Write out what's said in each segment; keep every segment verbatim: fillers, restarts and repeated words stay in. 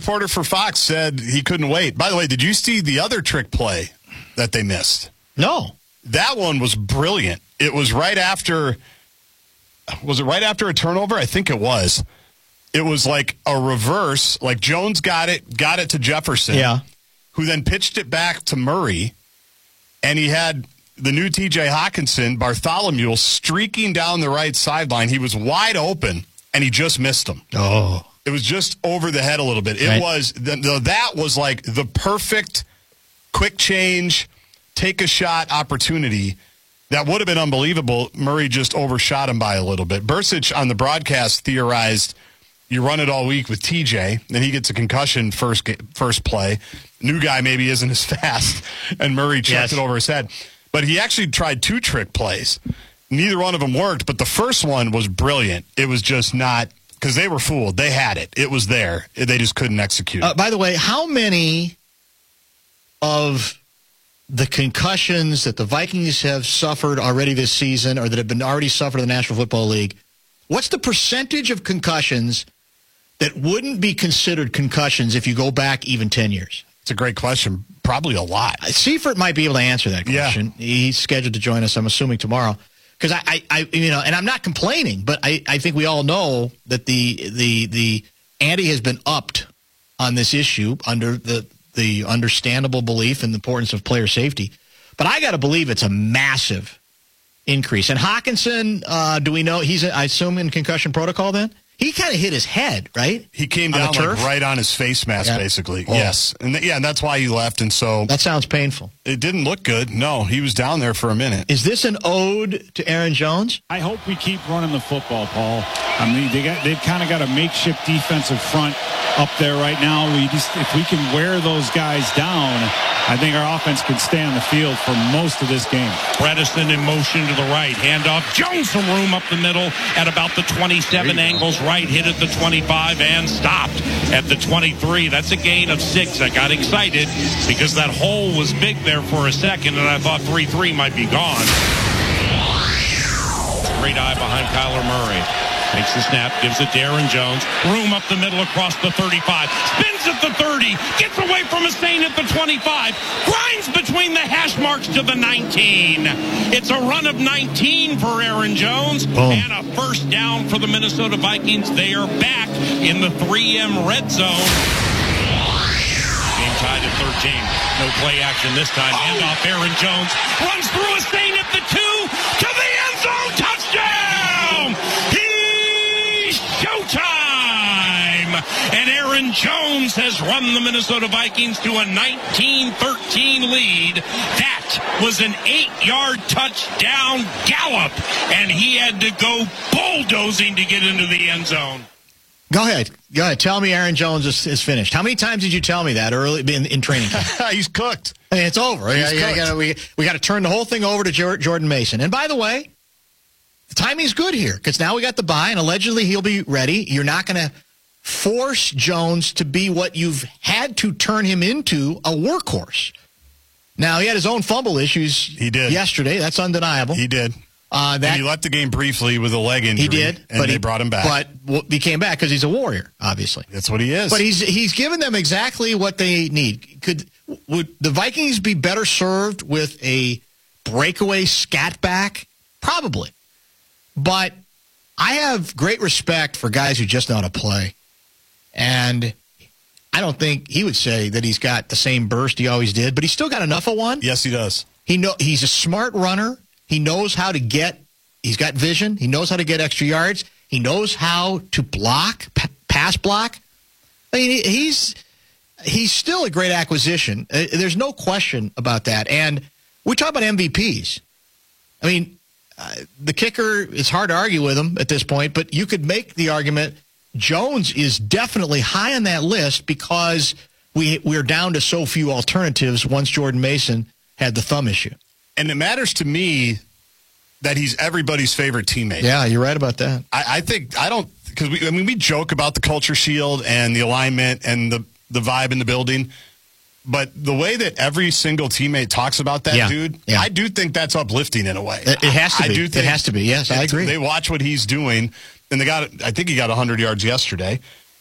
reporter for Fox said he couldn't wait. By the way, did you see the other trick play that they missed? No. That one was brilliant. It was right after, was it right after a turnover? I think it was. It was like a reverse, like Jones got it, got it to Jefferson, yeah. who then pitched it back to Murray, and he had the new T J Hawkinson, Bartholomew, streaking down the right sideline. He was wide open, and he just missed him. Oh. It was just over the head a little bit. It right. was, the, the, that was like the perfect quick change, take a shot opportunity. That would have been unbelievable. Murray just overshot him by a little bit. Bursich on the broadcast theorized you run it all week with T J, then he gets a concussion first first play. New guy maybe isn't as fast, and Murray chucked yes. it over his head. But he actually tried two trick plays. Neither one of them worked, but the first one was brilliant. It was just not, because they were fooled. They had it. It was there. They just couldn't execute it. Uh, by the way, how many of the concussions that the Vikings have suffered already this season or that have been already suffered in the National Football League, what's the percentage of concussions that wouldn't be considered concussions if you go back even ten years? It's a great question. Probably a lot. Seifert might be able to answer that question. Yeah. He's scheduled to join us, I'm assuming, tomorrow. Because I, I, I, you know, and I'm not complaining, but I, I think we all know that the the the ante has been upped on this issue under the the understandable belief in the importance of player safety. But I got to believe it's a massive increase. And Hawkinson, uh, do we know he's, I assume, in concussion protocol then? He kind of hit his head, right? He came down like right on his face mask, yeah. basically. Oh. Yes. And th- yeah, and that's why he left. And so that sounds painful. It didn't look good. No, he was down there for a minute. Is this an ode to Aaron Jones? I hope we keep running the football, Paul. I mean, they got they've kind of got a makeshift defensive front up there right now. We just if we can wear those guys down, I think our offense can stay on the field for most of this game. Bredesen in motion to the right. Handoff. Jones some room up the middle at about the twenty-seven. Angles right. Hit at the twenty-five and stopped at the twenty-three. That's a gain of six. I got excited because that hole was big there for a second, and I thought three three might be gone. Great eye behind Kyler Murray. Takes the snap, gives it to Aaron Jones. Room up the middle across the thirty-five. Spins at the thirty. Gets away from Hussein at the twenty-five. Grinds between the hash marks to the nineteen. It's a run of nineteen for Aaron Jones. Boom. And a first down for the Minnesota Vikings. They are back in the three M red zone. Game tied at thirteen. No play action this time. Hand off Aaron Jones. Runs through Hussein at the two. To the end zone. Touchdown! Showtime! And Aaron Jones has run the Minnesota Vikings to a nineteen thirteen lead. That was an eight-yard touchdown gallop, and he had to go bulldozing to get into the end zone. Go ahead. Go ahead. Tell me Aaron Jones is, is finished. How many times did you tell me that early in, in training camp? He's cooked. I mean, it's over. He's yeah, cooked. Gotta, we we got to turn the whole thing over to Jordan Mason. And by the way, the timing's good here because now we got the bye, and allegedly he'll be ready. You're not going to force Jones to be what you've had to turn him into, a workhorse. Now, he had his own fumble issues he did. yesterday. That's undeniable. He did. Uh, that, and he left the game briefly with a leg injury. He did. And but they he, brought him back. But he came back because he's a warrior, obviously. That's what he is. But he's he's given them exactly what they need. Could Would the Vikings be better served with a breakaway scat back? Probably. But I have great respect for guys who just know how to play. And I don't think he would say that he's got the same burst he always did, but he's still got enough of one. Yes, he does. He know He's a smart runner. He knows how to get, he's got vision. He knows how to get extra yards. He knows how to block, p- pass block. I mean, he's he's still a great acquisition. Uh, there's no question about that. And we talk about M V Ps. I mean, uh, the kicker, it's hard to argue with him at this point, but you could make the argument Jones is definitely high on that list because we, we're down to so few alternatives once Jordan Mason had the thumb issue. And it matters to me that he's everybody's favorite teammate. Yeah, you're right about that. I, I think, I don't, because we, I mean, we joke about the culture shield and the alignment and the, the vibe in the building, but the way that every single teammate talks about that yeah, dude, yeah. I do think that's uplifting in a way. It, it has to I, be. I do think it has to be, yes, I agree. They watch what he's doing, and they got, I think he got one hundred yards yesterday.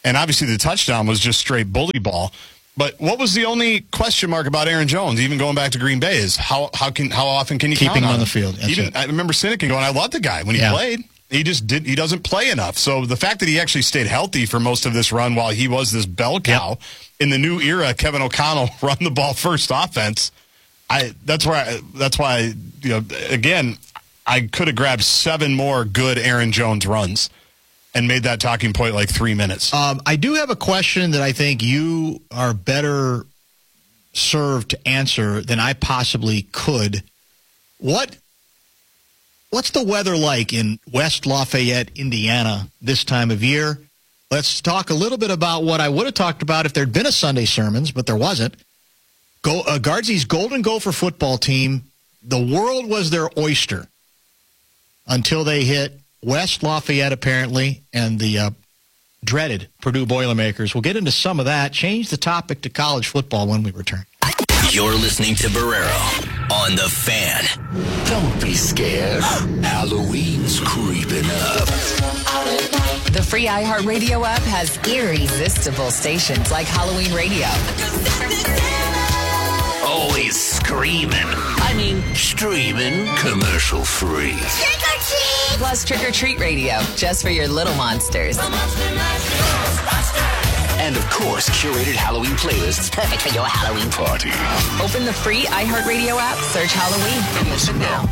And obviously the touchdown was just straight bully ball. But what was the only question mark about Aaron Jones, even going back to Green Bay, is how how can how often can you keep count him on on the him? field? That's even it. I remember Sinek going, I love the guy when he Yeah. played. He just did. He doesn't play enough. So the fact that he actually stayed healthy for most of this run while he was this bell cow Yep. in the new era, Kevin O'Connell run the ball first offense. I that's why I, that's why you know again I could have grabbed seven more good Aaron Jones runs and made that talking point like three minutes. Um, I do have a question that I think you are better served to answer than I possibly could. What What's the weather like in West Lafayette, Indiana this time of year? Let's talk a little bit about what I would have talked about if there'd been a Sunday sermons, but there wasn't. Go, uh, Guardsy's Golden Gopher football team, the world was their oyster until they hit West Lafayette, apparently, and the uh, dreaded Purdue Boilermakers. We'll get into some of that. Change the topic to college football when we return. You're listening to Barrero on The Fan. Don't be scared. Halloween's creeping up. The free iHeartRadio app has irresistible stations like Halloween Radio. Always screaming. I mean, streaming commercial free. Plus Trick or Treat Radio, just for your little monsters. And of course, curated Halloween playlists perfect for your Halloween party. Open the free iHeartRadio app, search Halloween, and listen now.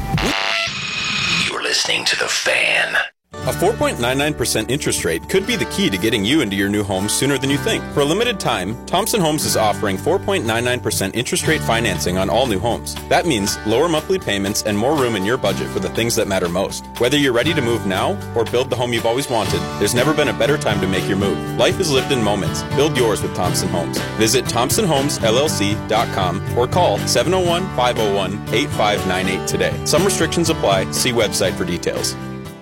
You're listening to The Fan. A four point nine nine percent interest rate could be the key to getting you into your new home sooner than you think. For a limited time, Thompson Homes is offering four point nine nine percent interest rate financing on all new homes. That means lower monthly payments and more room in your budget for the things that matter most. Whether you're ready to move now or build the home you've always wanted, there's never been a better time to make your move. Life is lived in moments. Build yours with Thompson Homes. Visit thompson homes l l c dot com or call seven oh one, five oh one, eight five nine eight today. Some restrictions apply. See website for details.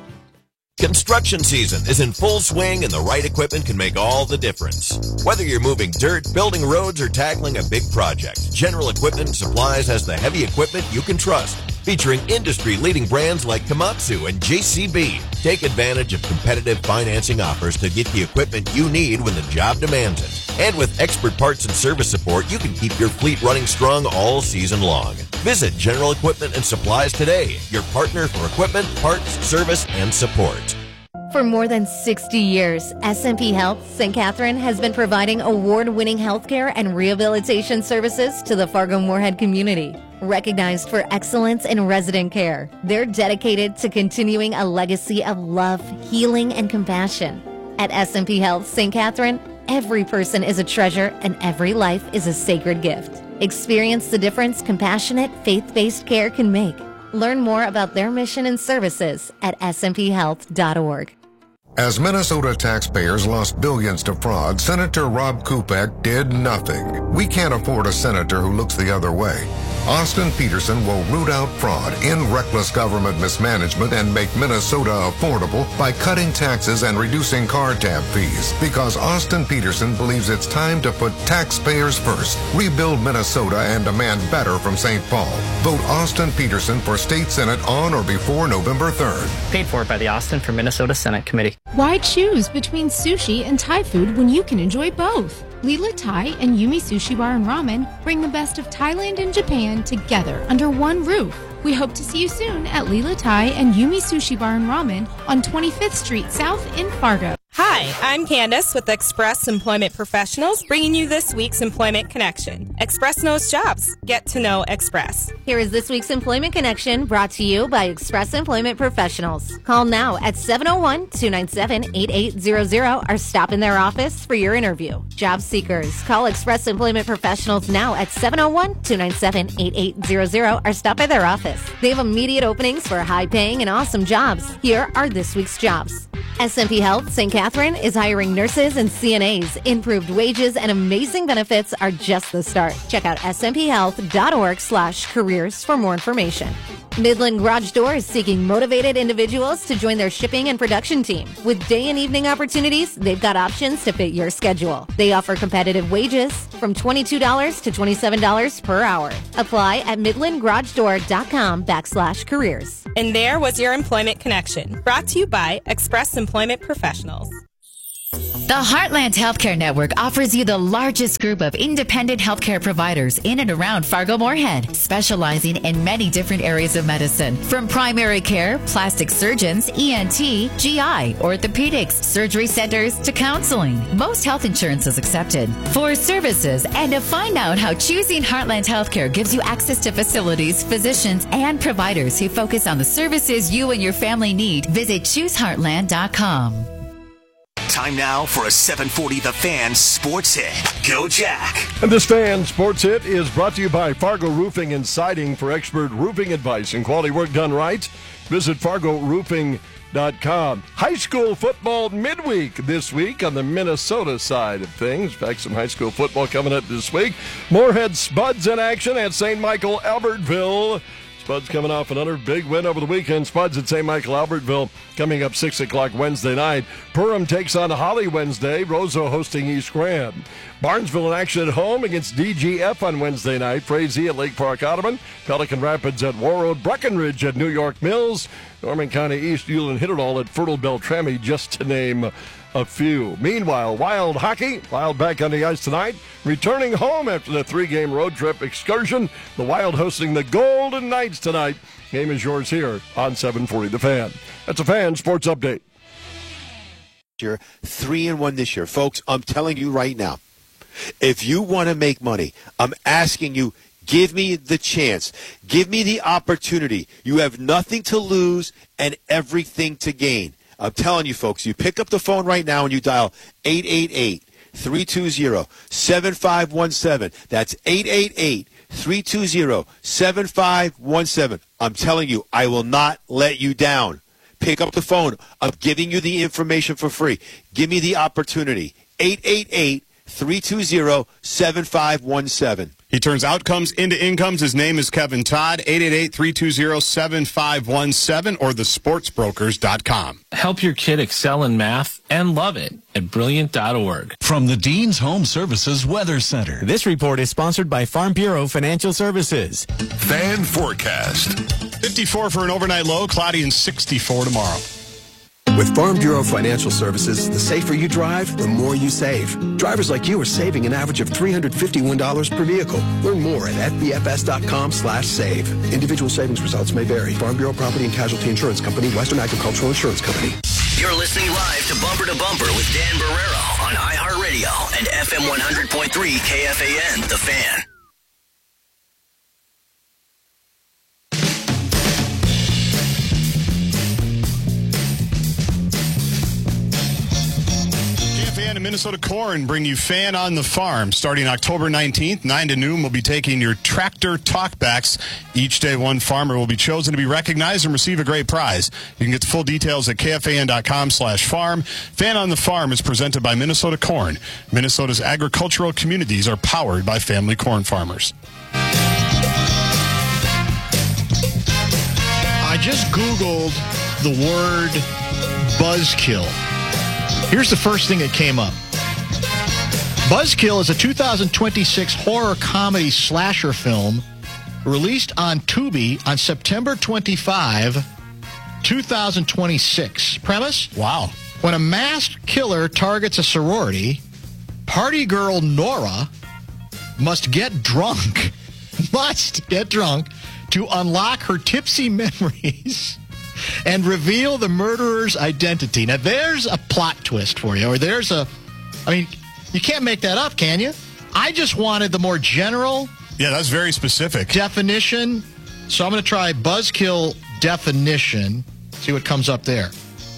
Construction season is in full swing and the right equipment can make all the difference. Whether you're moving dirt, building roads, or tackling a big project, General Equipment and Supplies has the heavy equipment you can trust. Featuring industry-leading brands like Komatsu and J C B. Take advantage of competitive financing offers to get the equipment you need when the job demands it. And with expert parts and service support, you can keep your fleet running strong all season long. Visit General Equipment and Supplies today, your partner for equipment, parts, service, and support. For more than sixty years, S and P Health Saint Catherine has been providing award-winning healthcare and rehabilitation services to the Fargo-Moorhead community. Recognized for excellence in resident care, they're dedicated to continuing a legacy of love, healing, and compassion. At S and P Health Saint Catherine, every person is a treasure and every life is a sacred gift. Experience the difference compassionate, faith-based care can make. Learn more about their mission and services at s m p health dot org. As Minnesota taxpayers lost billions to fraud, Senator Rob Kupek did nothing. We can't afford a senator who looks the other way. Austin Peterson will root out fraud, end reckless government mismanagement, and make Minnesota affordable by cutting taxes and reducing car tab fees. Because Austin Peterson believes it's time to put taxpayers first, rebuild Minnesota, and demand better from Saint Paul. Vote Austin Peterson for State Senate on or before November third. Paid for by the Austin for Minnesota Senate Committee. Why choose between sushi and Thai food when you can enjoy both? Lila Thai and Yumi Sushi Bar and Ramen bring the best of Thailand and Japan together under one roof. We hope to see you soon at Lila Thai and Yumi Sushi Bar and Ramen on twenty-fifth Street South in Fargo. Hi, I'm Candace with Express Employment Professionals, bringing you this week's Employment Connection. Express knows jobs. Get to know Express. Here is this week's Employment Connection brought to you by Express Employment Professionals. Call now at seven oh one, two nine seven, eight eight zero zero or stop in their office for your interview. Job seekers, call Express Employment Professionals now at seven oh one, two nine seven, eight eight zero zero or stop by their office. They have immediate openings for high-paying and awesome jobs. Here are this week's jobs. S and P Health Saint Catherine is hiring nurses and C N As. Improved wages and amazing benefits are just the start. Check out s m p health dot org slash careers for more information. Midland Garage Door is seeking motivated individuals to join their shipping and production team. With day and evening opportunities, they've got options to fit your schedule. They offer competitive wages from twenty-two dollars to twenty-seven dollars per hour. Apply at midland garage door dot com backslash careers. And there was your Employment Connection, brought to you by Express Employment Professionals. The Heartland Healthcare Network offers you the largest group of independent healthcare providers in and around Fargo-Moorhead, specializing in many different areas of medicine, from primary care, plastic surgeons, E N T, G I, orthopedics, surgery centers, to counseling. Most health insurance is accepted. For services and to find out how choosing Heartland Healthcare gives you access to facilities, physicians, and providers who focus on the services you and your family need, visit choose heartland dot com. Time now for a seven forty The Fan Sports Hit. Go Jack. And this Fan Sports Hit is brought to you by Fargo Roofing and Siding. For expert roofing advice and quality work done right, visit fargo roofing dot com. High school football midweek this week on the Minnesota side of things. In fact, some high school football coming up this week. Moorhead Spuds in action at Saint Michael Albertville. Spuds coming off another big win over the weekend. Spuds at Saint Michael Albertville coming up six o'clock Wednesday night. Perham takes on Holly Wednesday. Roseau hosting East Grand. Barnesville in action at home against D G F on Wednesday night. Frazee at Lake Park Ottoman. Pelican Rapids at Warroad. Breckenridge at New York Mills. Norman County East, Euland Hitterdall at Fertile Beltrami, just to name a few. Meanwhile, Wild hockey, Wild back on the ice tonight, returning home after the three-game road trip excursion. The Wild hosting the Golden Knights tonight. Game is yours here on seven forty The Fan. That's a Fan Sports Update. Year, three and one this year, folks. I'm telling you right now, if you want to make money, I'm asking you, give me the chance. Give me the opportunity. You have nothing to lose and everything to gain. I'm telling you, folks, you pick up the phone right now and you dial eight eight eight, three two zero, seven five one seven. That's eight eight eight, three two zero, seven five one seven. I'm telling you, I will not let you down. Pick up the phone. I'm giving you the information for free. Give me the opportunity. eight eight eight, three two zero, seven five one seven. He turns outcomes into incomes. His name is Kevin Todd. eight eight eight, three two zero, seven five one seven or the sports brokers dot com. Help your kid excel in math and love it at brilliant dot org. From the Dean's Home Services Weather Center. This report is sponsored by Farm Bureau Financial Services. Fan forecast. fifty-four for an overnight low, cloudy and sixty-four tomorrow. With Farm Bureau Financial Services, the safer you drive, the more you save. Drivers like you are saving an average of three hundred fifty-one dollars per vehicle. Learn more at f b f s dot com slash save. Individual savings results may vary. Farm Bureau Property and Casualty Insurance Company, Western Agricultural Insurance Company. You're listening live to Bumper to Bumper with Dan Barrero on iHeartRadio and F M one hundred point three K F A N, The Fan. And Minnesota Corn bring you Fan on the Farm. Starting October nineteenth, nine to noon, we'll be taking your tractor talkbacks. Each day, one farmer will be chosen to be recognized and receive a great prize. You can get the full details at K F A N dot com slash farm. Fan on the Farm is presented by Minnesota Corn. Minnesota's agricultural communities are powered by family corn farmers. I just Googled the word buzzkill. Here's the first thing that came up. Buzzkill is a two thousand twenty-six horror comedy slasher film released on Tubi on September twenty-fifth, two thousand twenty-six. Premise? Wow. When a masked killer targets a sorority, party girl Nora must get drunk, must get drunk to unlock her tipsy memories and reveal the murderer's identity. Now, there's a plot twist for you, or there's a, I mean, you can't make that up, can you? I just wanted the more general. Yeah, that's very specific. Definition. So I'm going to try buzzkill definition, see what comes up there.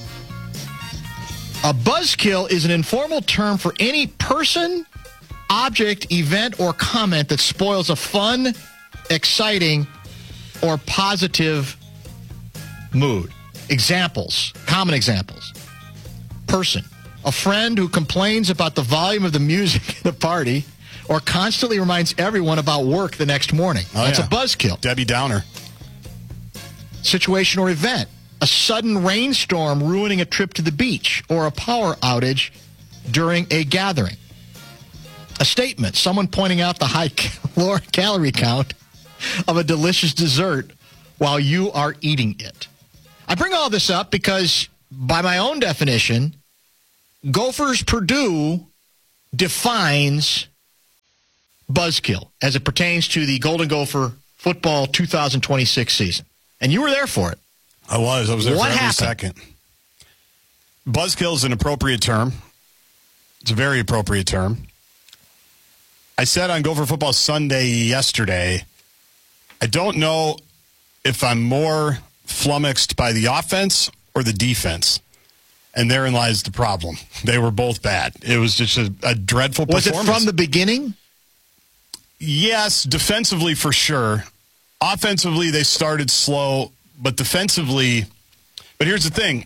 A buzzkill is an informal term for any person, object, event, or comment that spoils a fun, exciting, or positive mood. Examples, common examples. Person, a friend who complains about the volume of the music at a party or constantly reminds everyone about work the next morning. Oh, That's yeah. a buzzkill. Debbie Downer. Situation or event, a sudden rainstorm ruining a trip to the beach or a power outage during a gathering. A statement, someone pointing out the high cal- calorie count of a delicious dessert while you are eating it. I bring all this up because, by my own definition, Gophers Purdue defines buzzkill as it pertains to the Golden Gopher football two thousand twenty-six season. And you were there for it. I was. I was there What for every happened? second. Buzzkill is an appropriate term. It's a very appropriate term. I said on Gopher Football Sunday yesterday, I don't know if I'm more flummoxed by the offense or the defense. And therein lies the problem. They were both bad. It was just a, a dreadful Was performance. it from the beginning? Yes, defensively for sure. Offensively, they started slow, but defensively, but here's the thing.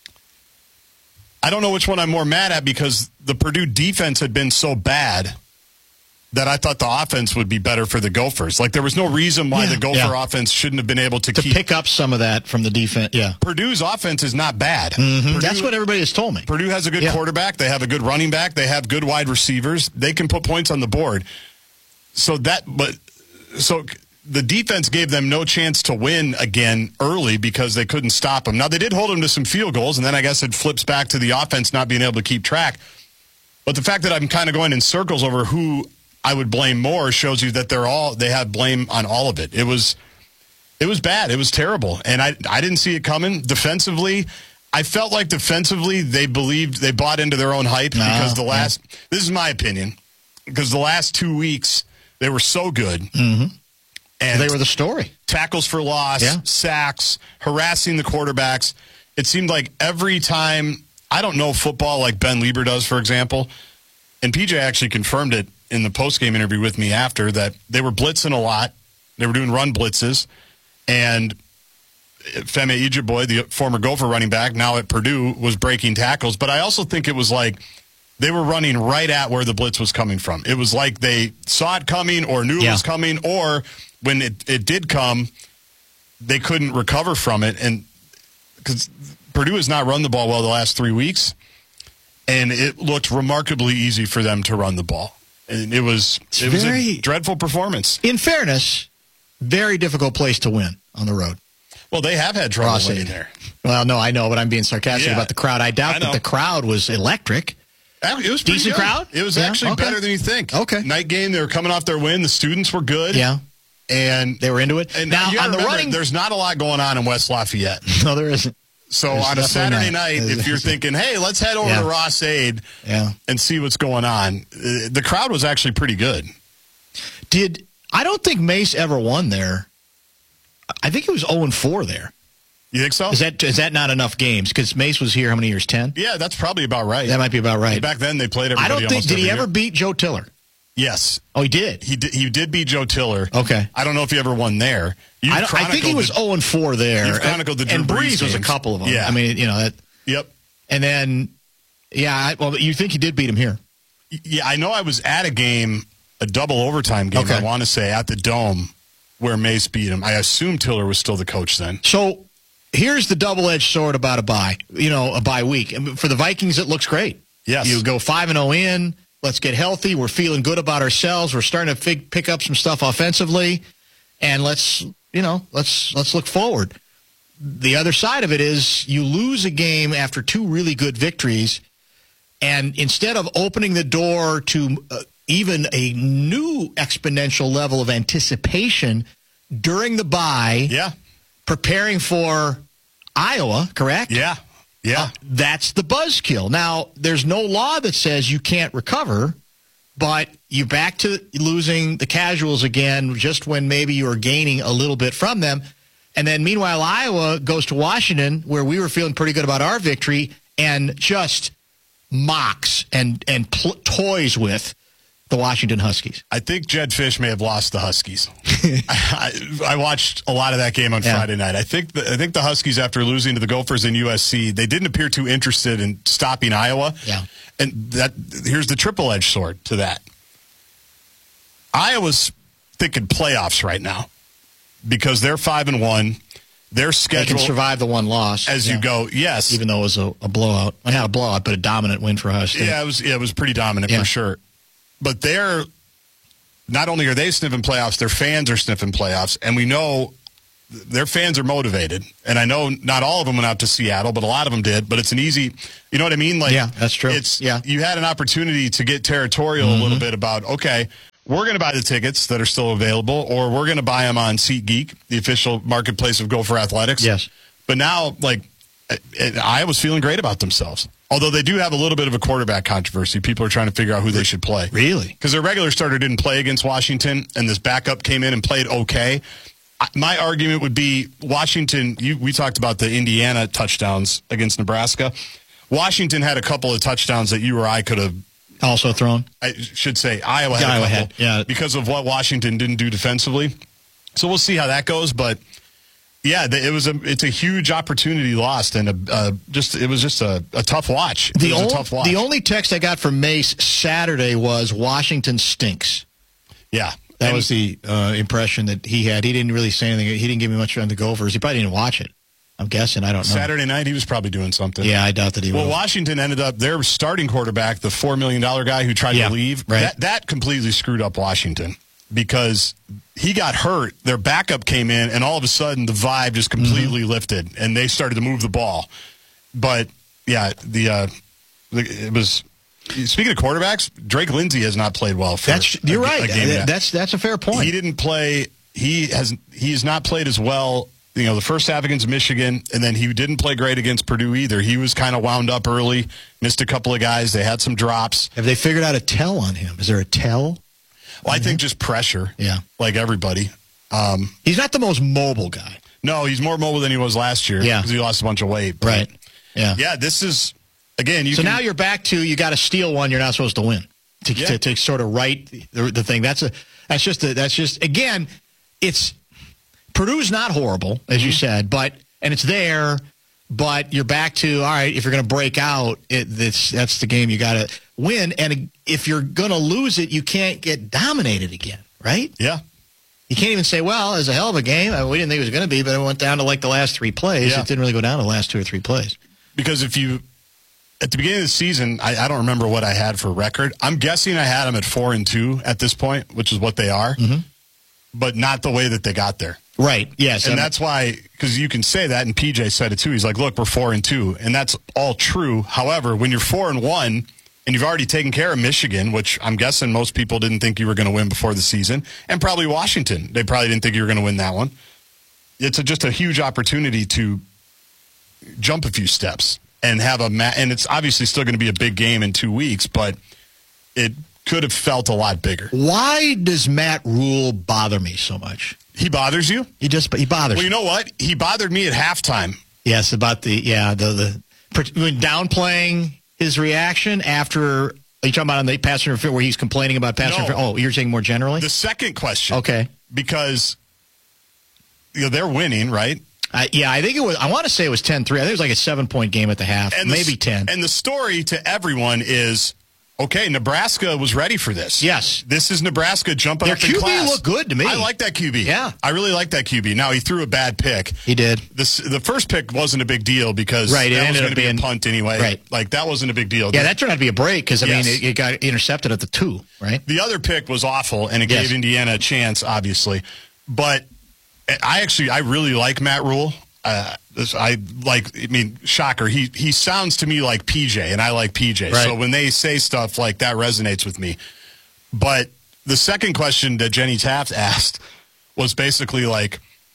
I don't know which one I'm more mad at because the Purdue defense had been so bad that I thought the offense would be better for the Gophers. Like, there was no reason why Yeah, the Gopher yeah. offense shouldn't have been able to, To keep. pick up some of that from the defense, yeah. Purdue's offense is not bad. Mhm. Purdue- That's what everybody has told me. Purdue has a good Yeah. quarterback. They have a good running back. They have good wide receivers. They can put points on the board. So that, but so the defense gave them no chance to win again early because they couldn't stop them. Now they did hold them to some field goals, and then I guess it flips back to the offense not being able to keep track. But the fact that I'm kind of going in circles over who I would blame more shows you that they're all they have blame on all of it. It was it was bad. It was terrible, and I I didn't see it coming. Defensively, I felt like defensively they believed they bought into their own hype No, because the last yeah. this is my opinion because the last two weeks they were so good. Mm-hmm. And they were the story. Tackles for loss, Yeah. sacks, harassing the quarterbacks. It seemed like every time, I don't know football like Ben Lieber does, for example, and P J actually confirmed it in the postgame interview with me after, that they were blitzing a lot. They were doing run blitzes. And Femi Ejeboy, the former Gopher running back, now at Purdue, was breaking tackles. But I also think it was like they were running right at where the blitz was coming from. It was like they saw it coming or knew it Yeah. was coming, or when it, it did come, they couldn't recover from it. And because Purdue has not run the ball well the last three weeks, and it looked remarkably easy for them to run the ball. And it was It's it was very- a dreadful performance. In fairness, very difficult place to win on the road. Well, they have had trouble Ross winning Aid. there. Well, no, I know, but I'm being sarcastic Yeah. about the crowd. I doubt I that know. the crowd was electric. It was pretty Decent good. crowd? It was Yeah, actually okay. better than you think. Okay. Night game, they were coming off their win. The students were good. Yeah. And they were into it. And Now, now, you gotta on the remember, running- there's not a lot going on in West Lafayette. No, there isn't. So There's on a definitely Saturday not. night, if you're thinking, hey, let's head over Yeah. to Ross Aid Yeah. and see what's going on, uh, the crowd was actually pretty good. Did I don't think Mace ever won there. I think it was oh and four there. You think so? Is that is that not enough games? Because Mace was here how many years? ten? Yeah, that's probably about right. That might be about right. Back then, they played everybody I don't think, almost did he every ever year. beat Joe Tiller? Yes. Oh, he did? He did, he did beat Joe Tiller. Okay. I don't know if he ever won there. You've I, don't- I think he chronicled was the- oh and four there. You've chronicled the Drew and Breeze Brees was a games. couple of them. Yeah. I mean, you know, that. Yep. And then, yeah, I, well, you think he did beat him here. Yeah, I know I was at a game, a double overtime game, Okay. I want to say, at the Dome where Mace beat him. I assume Tiller was still the coach then. So here's the double-edged sword about a bye, you know, a bye week. For the Vikings, it looks great. Yes. You go five and oh in. Let's get healthy. We're feeling good about ourselves. We're starting to fig- pick up some stuff offensively. And let's, you know, let's let's look forward. The other side of it is you lose a game after two really good victories, and instead of opening the door to uh, even a new exponential level of anticipation during the bye, yeah, preparing for Iowa, correct? Yeah, yeah. Uh, that's the buzzkill. Now, there's no law that says you can't recover, but you're back to losing the casuals again just when maybe you were gaining a little bit from them. And then, meanwhile, Iowa goes to Washington, where we were feeling pretty good about our victory, and just mocks and, and pl- toys with the Washington Huskies. I think Jed Fish may have lost the Huskies. I, I watched a lot of that game on Yeah. Friday night. I think the, I think the Huskies, after losing to the Gophers and U S C, they didn't appear too interested in stopping Iowa. Yeah. And that here's the triple-edged sword to that. Iowa's thinking playoffs right now because they're five and one. Their They schedule can survive the one loss. as Yeah. you go. Yes, Even though it was a, a blowout. Well, not a blowout, but a dominant win for us. Yeah, it was. Yeah, it was pretty dominant Yeah. for sure. But they're not only are they sniffing playoffs, their fans are sniffing playoffs, and we know their fans are motivated. And I know not all of them went out to Seattle, but a lot of them did. But it's an easy, you know what I mean? Like, yeah, that's true. It's, yeah. You had an opportunity to get territorial mm-hmm. a little bit about, okay, we're going to buy the tickets that are still available, or we're going to buy them on SeatGeek, the official marketplace of Gopher Athletics. Yes. But now, like, Iowa's feeling great about themselves. Although they do have a little bit of a quarterback controversy. People are trying to figure out who they should play. Really? Because their regular starter didn't play against Washington, and this backup came in and played okay. My argument would be Washington, you, we talked about the Indiana touchdowns against Nebraska. Washington had a couple of touchdowns that you or I could have also thrown. I should say Iowa had yeah, a couple Iowa had, yeah. because of what Washington didn't do defensively. So we'll see how that goes, but yeah, it was a it's a huge opportunity lost, and a, uh, just it was just a, a tough watch. It the was ol- a tough watch. The only text I got from Mace Saturday was Washington stinks. Yeah, that and was the uh, impression that he had. He didn't really say anything. He didn't give me much on the Gophers. He probably didn't watch it. I'm guessing. I don't know. Saturday night, he was probably doing something. Yeah, I doubt that he well, was. Well, Washington ended up their starting quarterback, the four million dollar guy who tried yeah, to leave. Right. That that completely screwed up Washington. Because he got hurt, their backup came in, and all of a sudden the vibe just completely mm-hmm. lifted, and they started to move the ball. But yeah, the, uh, the it was. Speaking of quarterbacks, Drake Lindsey has not played well. For that's a, you're a, right. A game that's that's a fair point. He didn't play. He has he has not played as well. You know, the first half against Michigan, and then he didn't play great against Purdue either. He was kind of wound up early, missed a couple of guys. They had some drops. Have they figured out a tell on him? Is there a tell? Well, I think just pressure. Yeah. Like everybody. Um, he's not the most mobile guy. No, he's more mobile than he was last year. Yeah. Because he lost a bunch of weight. But right. Yeah. Yeah, this is, again, you So can, now you're back to you got to steal one you're not supposed to win to, yeah. to, to sort of right the, the thing. That's a that's just a, that's just again, it's Purdue's not horrible as mm-hmm. you said, but and it's there. But you're back to, all right, if you're going to break out, it, it's, that's the game you got to win. And if you're going to lose it, you can't get dominated again, right? Yeah. You can't even say, well, it was a hell of a game. I mean, we didn't think it was going to be, but it went down to like the last three plays. Yeah. It didn't really go down to the last two or three plays. Because if you, at the beginning of the season, I, I don't remember what I had for record. I'm guessing I had them at four and two at this point, which is what they are, mm-hmm. but not the way that they got there. Right. Yes. And I mean, that's why, because you can say that, and P J said it too. He's like, look, we're four and two. And that's all true. However, when you're four and one and you've already taken care of Michigan, which I'm guessing most people didn't think you were going to win before the season, and probably Washington, they probably didn't think you were going to win that one. It's a, just a huge opportunity to jump a few steps and have a ma- and it's obviously still going to be a big game in two weeks, but it could have felt a lot bigger. Why does Matt Rule bother me so much? He bothers you? He just he bothers. Well, you know what? He bothered me at halftime. Yes, about the yeah the the when downplaying his reaction after. Are you talking about on the pass interference where he's complaining about pass no. interference? Oh, you're saying more generally? The second question. Okay. Because you know, they're winning, right? Uh, yeah, I think it was. I want to say it was ten three. I think it was like a seven-point game at the half, and maybe the, ten. And the story to everyone is, okay, Nebraska was ready for this. Yes. This is Nebraska jumping Their up in Q B class. looked good to me. I like that Q B. Yeah. I really like that Q B. Now, he threw a bad pick. He did. This, the first pick wasn't a big deal because right, it that ended was up going to being be a punt anyway. Right. Like, that wasn't a big deal. Yeah, the, that turned out to be a break because, I yes. mean, it, it got intercepted at the two, right? The other pick was awful, and it yes. gave Indiana a chance, obviously. But I actually, I really like Matt Rule. Uh, this, I like, I mean, shocker. He he sounds to me like P J, and I like P J. Right. So when they say stuff like that, resonates with me. But the second question that Jenny Taft asked was basically like,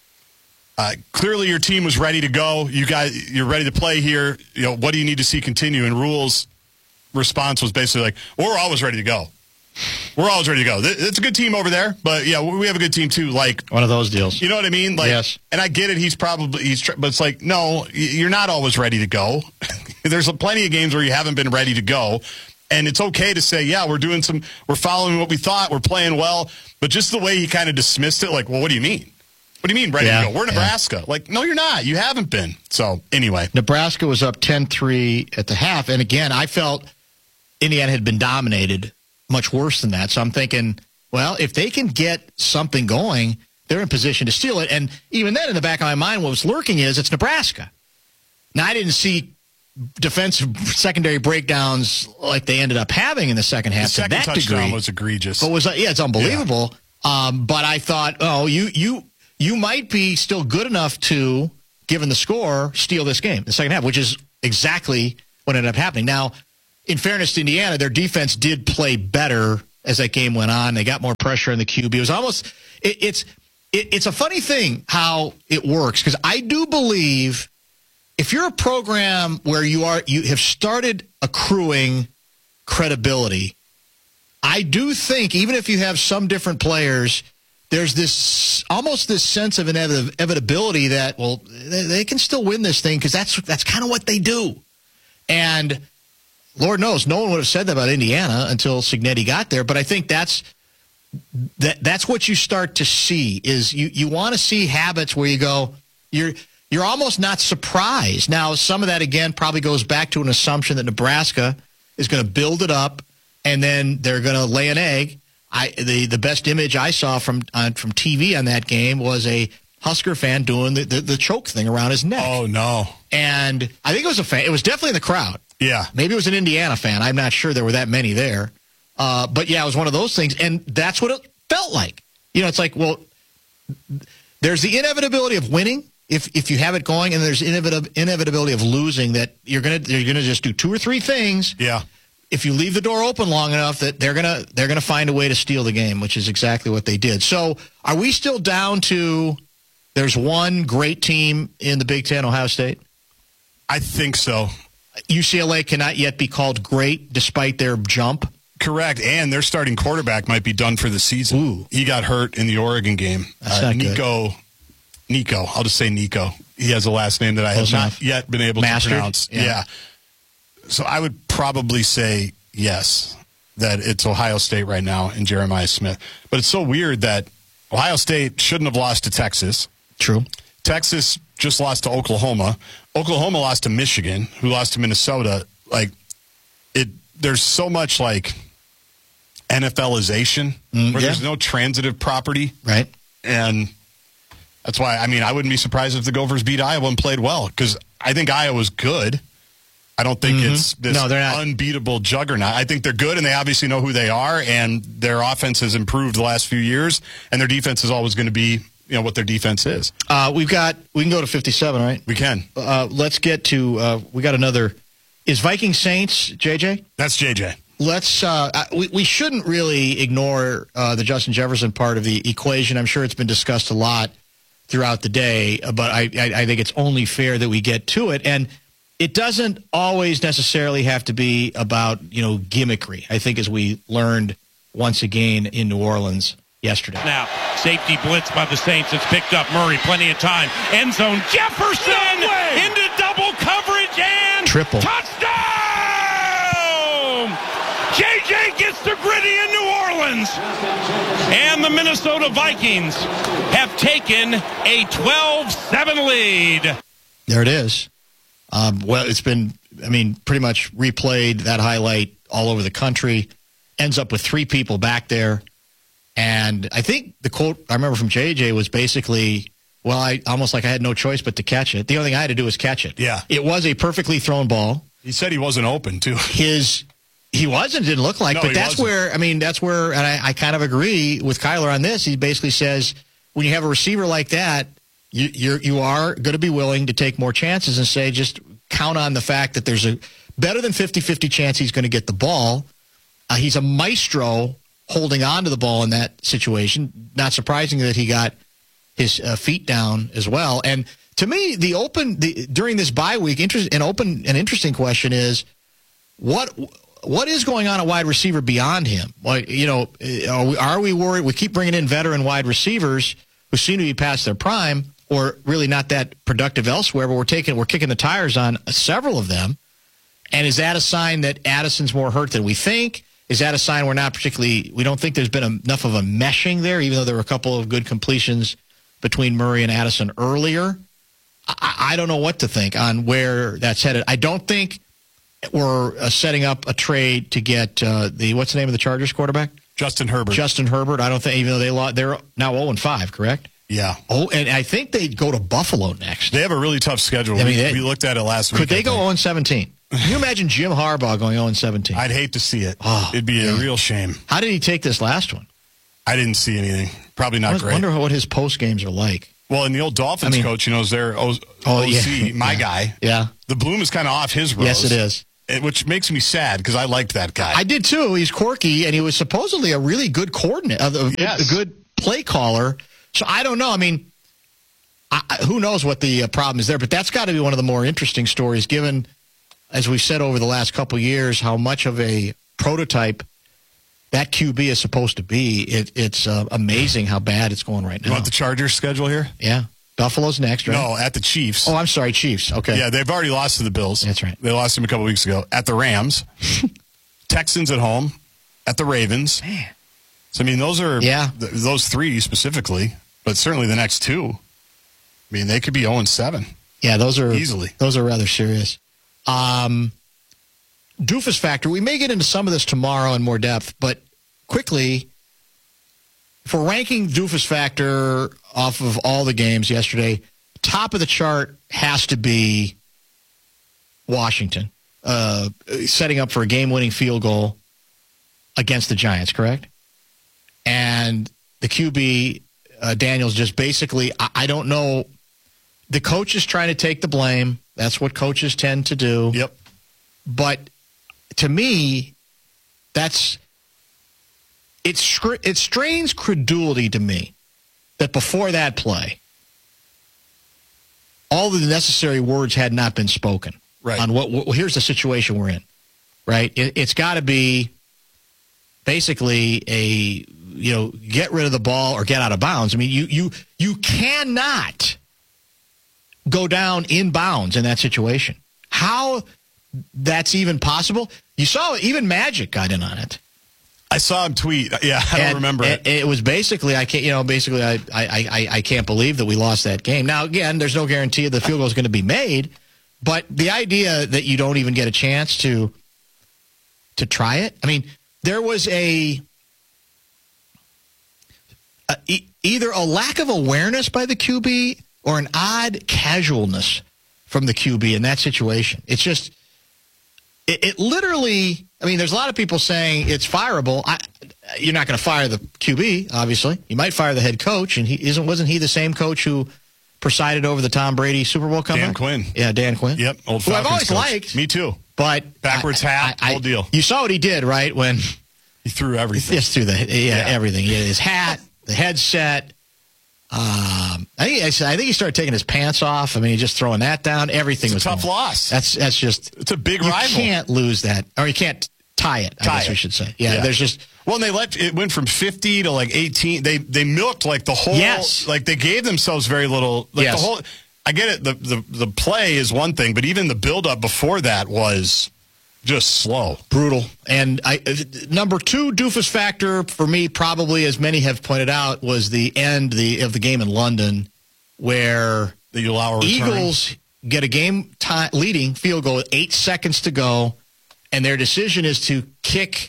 uh, clearly your team was ready to go. You guys, you're ready to play here. You know, what do you need to see continue? And Rule's response was basically like, well, we're always ready to go. We're always ready to go. It's a good team over there, but yeah, we have a good team too. Like one of those deals. You know what I mean? Like, yes. And I get it. He's probably he's, but it's like, no, you're not always ready to go. There's plenty of games where you haven't been ready to go, and it's okay to say, yeah, we're doing some, we're following what we thought, we're playing well, but just the way he kind of dismissed it, like, well, what do you mean? What do you mean ready yeah, to go? We're Nebraska. Yeah. Like, no, you're not. You haven't been. So anyway, Nebraska was up ten three at the half, and again, I felt Indiana had been dominated. Much worse than that. So I'm thinking, well, if they can get something going, they're in position to steal it. And even then, in the back of my mind, what was lurking is it's Nebraska. Now, I didn't see defensive secondary breakdowns like they ended up having in the second half. The second to that touchdown degree. was egregious. But was yeah, it's unbelievable. Yeah. Um, but I thought, oh, you you you might be still good enough to, given the score, steal this game in the second half, which is exactly what ended up happening. Now, in fairness to Indiana, their defense did play better as that game went on. They got more pressure in the Q B. It was almost it, it's it, it's a funny thing how it works, because I do believe if you're a program where you are you have started accruing credibility, I do think even if you have some different players, there's this almost this sense of inevitability that, well, they, they can still win this thing because that's that's kind of what they do. And Lord knows, no one would have said that about Indiana until Cignetti got there. But I think that's that that's what you start to see is you, you want to see habits where you go, you're you're almost not surprised. Now, some of that, again, probably goes back to an assumption that Nebraska is going to build it up and then they're going to lay an egg. I the, the best image I saw from uh, from T V on that game was a Husker fan doing the, the, the choke thing around his neck. Oh, no. And I think it was a fan. It was definitely in the crowd. Yeah. Maybe it was an Indiana fan. I'm not sure there were that many there. Uh, but, yeah, it was one of those things. And that's what it felt like. You know, it's like, well, there's the inevitability of winning if if you have it going, and there's inevit- inevitability of losing, that you're going to you're gonna just do two or three things. Yeah. If you leave the door open long enough, that they're gonna they're gonna find a way to steal the game, which is exactly what they did. So, are we still down to there's one great team in the Big Ten, Ohio State? I think so. U C L A cannot yet be called great despite their jump. Correct, and their starting quarterback might be done for the season. Ooh. He got hurt in the Oregon game. That's uh, not Nico, good. Nico, I'll just say Nico. He has a last name that I Close have enough. not yet been able Mastered? to pronounce. Yeah. yeah. So I would probably say yes, that it's Ohio State right now and Jeremiah Smith. But it's so weird that Ohio State shouldn't have lost to Texas. True. Texas just lost to Oklahoma. Oklahoma lost to Michigan, who lost to Minnesota. Like, it, there's so much, like, NFLization Mm, where yeah. there's no transitive property. Right. And that's why, I mean, I wouldn't be surprised if the Gophers beat Iowa and played well, because I think Iowa's good. I don't think Mm-hmm. it's this No, they're not. unbeatable juggernaut. I think they're good, and they obviously know who they are, and their offense has improved the last few years, and their defense is always going to be, you know, what their defense is. Uh, we've got, we can go to fifty-seven, right? We can. Uh, let's get to, uh, we got another, is Viking Saints, J J? That's J J. Let's, uh, we, we shouldn't really ignore uh, the Justin Jefferson part of the equation. I'm sure it's been discussed a lot throughout the day, but I, I, I think it's only fair that we get to it. And it doesn't always necessarily have to be about, you know, gimmickry, I think, as we learned once again in New Orleans yesterday. Now, safety blitz by the Saints. It's picked up. Murray, plenty of time. End zone. Jefferson No into double coverage and Triple. touchdown! J J gets the gritty in New Orleans. And the Minnesota Vikings have taken a twelve seven lead. There it is. Um, well, it's been, I mean, pretty much replayed, that highlight, all over the country. Ends up with three people back there. And I think the quote I remember from J J was basically, well, I almost like I had no choice but to catch it. The only thing I had to do was catch it. Yeah. It was a perfectly thrown ball. He said he wasn't open, too. His, he wasn't, didn't look like, No, but he that's wasn't. where, I mean, that's where, and I, I kind of agree with Kyler on this. He basically says, when you have a receiver like that, you you're, you are going to be willing to take more chances and say, just count on the fact that there's a better than fifty-fifty chance he's going to get the ball. Uh, he's a maestro holding on to the ball in that situation. Not surprising that he got his uh, feet down as well. And to me, the open the, during this bye week, interest, an open an interesting question is what what is going on at wide receiver beyond him? Like, you know, are we, are we worried? We keep bringing in veteran wide receivers who seem to be past their prime, or really not that productive elsewhere, but we're taking we're kicking the tires on several of them. And is that a sign that Addison's more hurt than we think? Is that a sign we're not particularly we don't think there's been enough of a meshing there, even though there were a couple of good completions between Murray and Addison earlier? I, I don't know what to think on where that's headed. I don't think we're uh, setting up a trade to get uh, the what's the name of the Chargers quarterback? Justin Herbert. Justin Herbert. I don't think, even though they lost, they're now oh and five, correct? Yeah. Oh, and I think they go to Buffalo next. They have a really tough schedule. I mean, we, they- we looked at it last week. Could they I go think. oh and seventeen? Can you imagine Jim Harbaugh going oh and seventeen? I'd hate to see it. Oh, It'd be yeah. a real shame. How did he take this last one? I didn't see anything. Probably not I great. wonder what his post games are like. Well, and the old Dolphins I mean, coach, you know, is their O- oh, O C, yeah. my yeah. guy. Yeah. The bloom is kind of off his rose. Yes, it is. Which makes me sad because I liked that guy. I did too. He's quirky, and he was supposedly a really good coordinator, a, yes. a good play caller. So I don't know. I mean, I, who knows what the uh, problem is there? But that's got to be one of the more interesting stories, given, as we've said over the last couple of years, how much of a prototype that Q B is supposed to be. It, it's uh, amazing how bad it's going right now. You want the Chargers schedule here? Yeah. Buffalo's next, right? No, at the Chiefs. Oh, I'm sorry, Chiefs. Okay. Yeah, they've already lost to the Bills. That's right. They lost him a couple weeks ago. At the Rams. Texans at home. At the Ravens. Man. So, I mean, those are yeah. th- those three specifically, but certainly the next two. I mean, they could be oh and seven. Yeah, those are easily. Those are rather serious. Um, Doofus factor. We may get into some of this tomorrow in more depth, but quickly, for ranking Doofus factor off of all the games yesterday, top of the chart has to be Washington, uh, setting up for a game-winning field goal against the Giants, correct? And the Q B, uh, Daniels, just basically, I, I don't know. The coach is trying to take the blame. That's what coaches tend to do. Yep. But to me, that's it. It strains credulity to me that before that play, all the necessary words had not been spoken. Right. On what? Well, here's the situation we're in. Right. It, it's got to be basically a you know get rid of the ball or get out of bounds. I mean, you you you cannot go down in bounds in that situation. How that's even possible? You saw even Magic got in on it. I saw him tweet. Yeah, I don't and, remember and it. It was basically, I can't, you know, basically, I, I, I, I can't believe that we lost that game. Now, again, there's no guarantee the field goal is going to be made, but the idea that you don't even get a chance to to try it. I mean, there was a, a e- either a lack of awareness by the Q B or an odd casualness from the Q B in that situation. It's just, it, it literally, I mean, there's a lot of people saying it's fireable. I, you're not going to fire the Q B, obviously. You might fire the head coach, and he isn't. Wasn't he the same coach who presided over the Tom Brady Super Bowl comeback? Dan Quinn. Yeah, Dan Quinn. Yep, old who Falcons I've always coach. liked. Me too. But backwards I, hat, I, I, whole deal. You saw what he did, right? When he threw everything. Yes, threw the yeah, Yeah. everything. He had his hat, the headset. Um, I think I think he started taking his pants off. I mean, he just throwing that down. Everything It's was a tough going. loss. That's that's just It's a big you rival. can't lose that, or you can't tie it. I Tie guess it. we should say. Yeah, Yeah. there's just Well, and they let it went from fifty to like eighteen. They they milked like the whole. Yes. Like they gave themselves very little. Like Yes. the whole. I get it. The, the the play is one thing, but even the buildup before that was just slow, brutal. And I number two doofus factor for me, probably as many have pointed out, was the end the of the game in London, where the allow a return. Eagles get a game time leading field goal with eight seconds to go, and their decision is to kick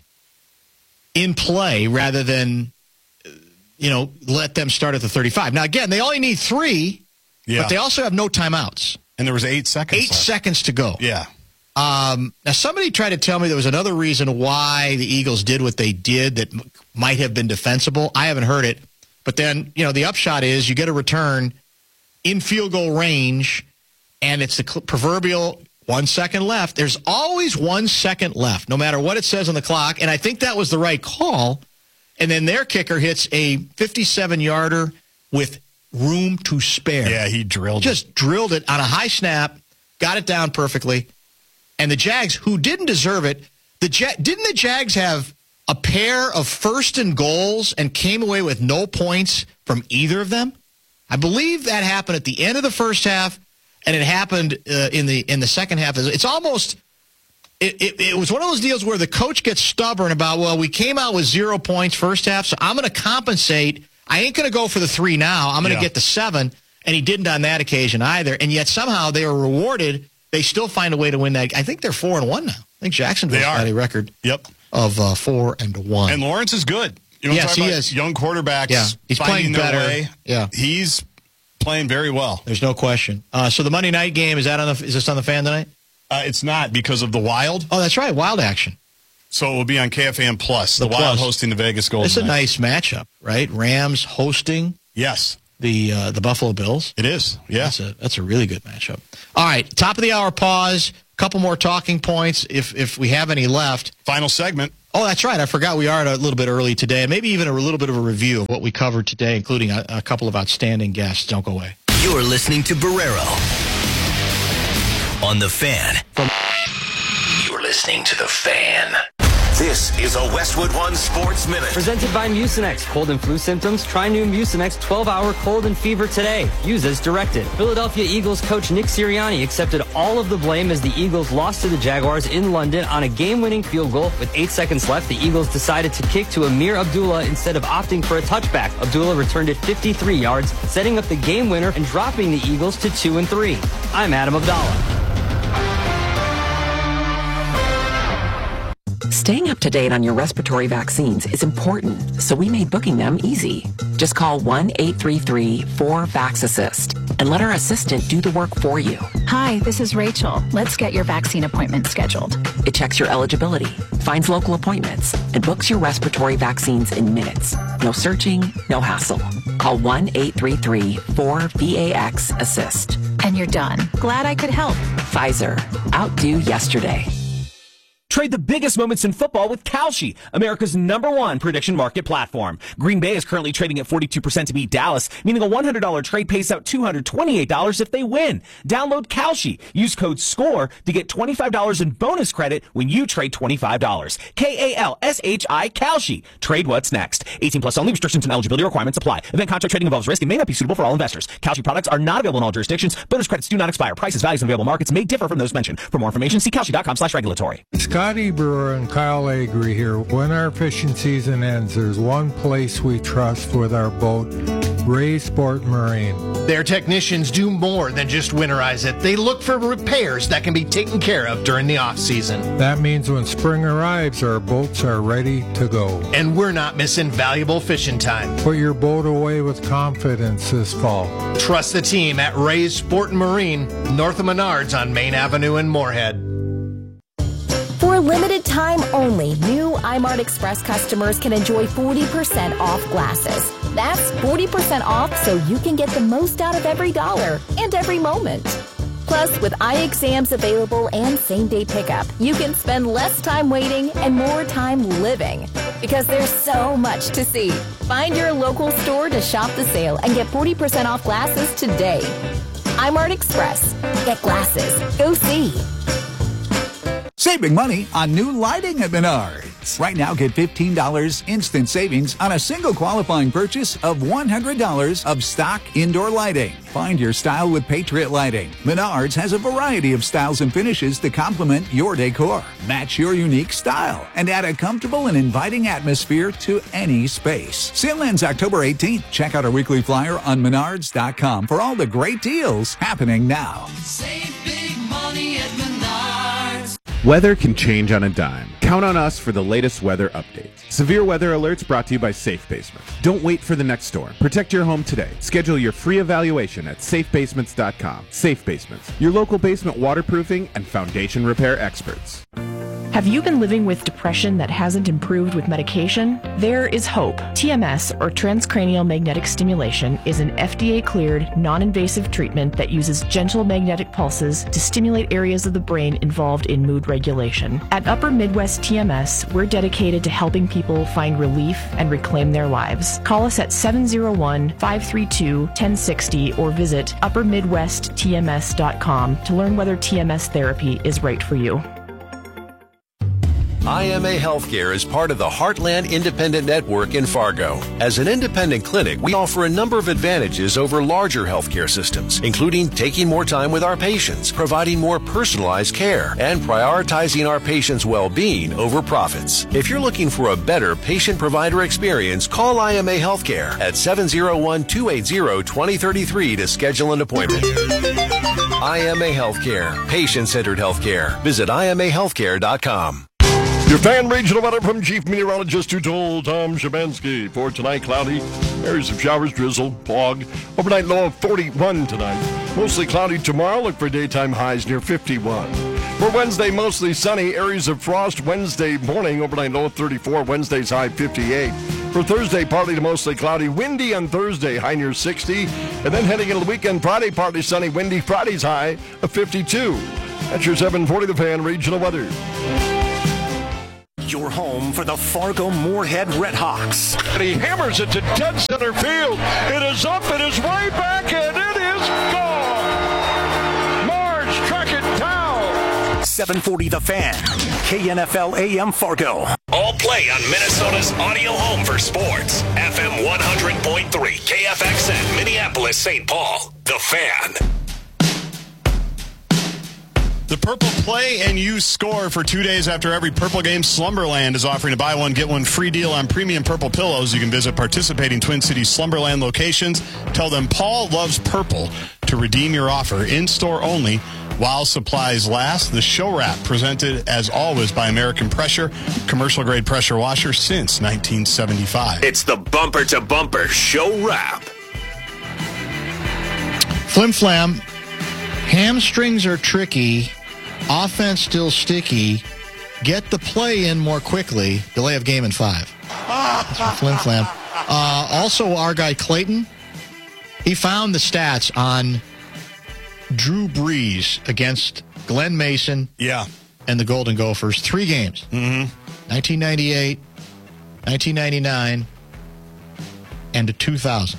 in play rather than you know let them start at the thirty-five. Now again, they only need three, Yeah. but they also have no timeouts. And there was eight seconds. Eight left. seconds to go. Yeah. Um, now, somebody tried to tell me there was another reason why the Eagles did what they did that m- might have been defensible. I haven't heard it. But then, you know, the upshot is you get a return in field goal range, and it's the cl- proverbial one second left. There's always one second left, no matter what it says on the clock. And I think that was the right call. And then their kicker hits a fifty-seven-yarder with room to spare. Yeah, he drilled Just drilled it on a high snap, got it down perfectly. And the Jags, who didn't deserve it, the Ja- didn't the Jags have a pair of first and goals and came away with no points from either of them? I believe that happened at the end of the first half, and it happened uh, in the in the second half. It's almost it, it, it was one of those deals where the coach gets stubborn about, well, we came out with zero points first half, so I'm going to compensate. I ain't going to go for the three now. I'm going to Yeah. get the seven, and he didn't on that occasion either. And yet somehow they were rewarded. They still find a way to win that. I think they're four and one now. I think Jacksonville's They are. got a record Yep. of uh, four and one. And Lawrence is good. You know what Yes, I'm talking he about? is. Young quarterbacks. Yeah, he's finding playing their better. way. Yeah. He's playing very well. There's no question. Uh, so the Monday night game, is that on the? Is this on the Fan tonight? Uh, it's not because of the Wild. Oh, that's right, Wild action. So it will be on K F A N Plus. The, The Wild Plus. hosting the Vegas Golden It's a Knights. nice matchup, right? Rams hosting Yes. the uh, the Buffalo Bills. It is, yeah. That's a, that's a really good matchup. All right, top of the hour pause. Couple more talking points if if we have any left. Final segment. Oh, that's right. I forgot we are a little bit early today. Maybe even a little bit of a review of what we covered today, including a, a couple of outstanding guests. Don't go away. You're listening to Barrero on The Fan. From You're listening to The Fan. This is a Westwood One Sports Minute. Presented by Mucinex. Cold and flu symptoms? Try new Mucinex twelve hour cold and fever today. Use as directed. Philadelphia Eagles coach Nick Sirianni accepted all of the blame as the Eagles lost to the Jaguars in London on a game-winning field goal. With eight seconds left, the Eagles decided to kick to Amir Abdullah instead of opting for a touchback. Abdullah returned it fifty-three yards, setting up the game winner and dropping the Eagles to two and three. I'm Adam Abdallah. Staying up to date on your respiratory vaccines is important, so we made booking them easy. Just call one eight three three four VAX-ASSIST and let our assistant do the work for you. Hi, this is Rachel. Let's get your vaccine appointment scheduled. It checks your eligibility, finds local appointments, and books your respiratory vaccines in minutes. No searching, no hassle. Call one eight three three four VAX-ASSIST. And you're done. Glad I could help. Pfizer. Outdo yesterday. Trade the biggest moments in football with Kalshi, America's number one prediction market platform. Green Bay is currently trading at forty-two percent to beat Dallas, meaning a one hundred dollars trade pays out two hundred twenty-eight dollars if they win. Download Kalshi. Use code SCORE to get twenty-five dollars in bonus credit when you trade twenty-five dollars. K A L S H I, Kalshi. Trade what's next. eighteen plus only. Restrictions and eligibility requirements apply. Event contract trading involves risk and may not be suitable for all investors. Kalshi products are not available in all jurisdictions. Bonus credits do not expire. Prices, values, and available markets may differ from those mentioned. For more information, see Kalshi.com slash regulatory. Scotty Brewer and Kyle Agri here. When our fishing season ends, there's one place we trust with our boat, Ray Sport Marine. Their technicians do more than just winterize it. They look for repairs that can be taken care of during the off-season. That means when spring arrives, our boats are ready to go. And we're not missing valuable fishing time. Put your boat away with confidence this fall. Trust the team at Ray's Sport and Marine, north of Menards on Main Avenue in Moorhead. For a limited time only, new iMart Express customers can enjoy forty percent off glasses. That's forty percent off so you can get the most out of every dollar and every moment. Plus, with eye exams available and same-day pickup, you can spend less time waiting and more time living. Because there's so much to see. Find your local store to shop the sale and get forty percent off glasses today. iMart Express. Get glasses. Go see. Save big money on new lighting at Menards. Right now, get fifteen dollars instant savings on a single qualifying purchase of one hundred dollars of stock indoor lighting. Find your style with Patriot Lighting. Menards has a variety of styles and finishes to complement your decor. Match your unique style and add a comfortable and inviting atmosphere to any space. Sale ends October eighteenth. Check out our weekly flyer on menards dot com for all the great deals happening now. Save big money at Menards. Weather can change on a dime. Count on us for the latest weather updates. Severe weather alerts brought to you by Safe Basement. Don't wait for the next storm. Protect your home today. Schedule your free evaluation at safe basements dot com. Safe Basements, your local basement waterproofing and foundation repair experts. Have you been living with depression that hasn't improved with medication? There is hope. T M S, or transcranial magnetic stimulation, is an F D A-cleared, non-invasive treatment that uses gentle magnetic pulses to stimulate areas of the brain involved in mood regulation. At Upper Midwest T M S, we're dedicated to helping people find relief and reclaim their lives. Call us at seven oh one, five three two, one oh six oh or visit upper midwest t m s dot com to learn whether T M S therapy is right for you. I M A Healthcare is part of the Heartland Independent Network in Fargo. As an independent clinic, we offer a number of advantages over larger healthcare systems, including taking more time with our patients, providing more personalized care, and prioritizing our patients' well-being over profits. If you're looking for a better patient-provider experience, call I M A Healthcare at seven oh one, two eight oh, two oh three three to schedule an appointment. I M A Healthcare, patient-centered healthcare. Visit I M A healthcare dot com. Your fan regional weather from Chief Meteorologist who told Tom Shabansky. For tonight, cloudy, areas of showers, drizzle, fog. Overnight low of forty-one tonight. Mostly cloudy tomorrow. Look for daytime highs near fifty-one. For Wednesday, mostly sunny, areas of frost Wednesday morning, overnight low thirty-four, Wednesday's high fifty-eight. For Thursday, partly to mostly cloudy, windy on Thursday, high near sixty. And then heading into the weekend, Friday, partly sunny, windy, Friday's high of fifty-two. That's your seven forty The Fan regional weather. Your home for the Fargo Moorhead Redhawks. And he hammers it to dead center field. It is up, it is way back, and it is gone. Mars track it down. seven forty The Fan, K N F L A M Fargo. All play on Minnesota's audio home for sports. F M one hundred point three, K F X N, Minneapolis, Saint Paul. The Fan. The Purple Play and Use score for two days after every Purple game. Slumberland is offering a buy one, get one free deal on premium Purple pillows. You can visit participating Twin Cities Slumberland locations. Tell them Paul loves Purple to redeem your offer. In-store only while supplies last. The show wrap presented, as always, by American Pressure, commercial-grade pressure washer since nineteen seventy-five. It's the bumper-to-bumper show wrap. Flim Flam. Hamstrings are tricky. Offense still sticky. Get the play in more quickly. Delay of game in five. That's from Flim Flam. Uh, also, our guy Clayton, he found the stats on Drew Brees against Glenn Mason yeah. and the Golden Gophers. Three games. Mm-hmm. nineteen ninety-eight, nineteen ninety-nine, and two thousand.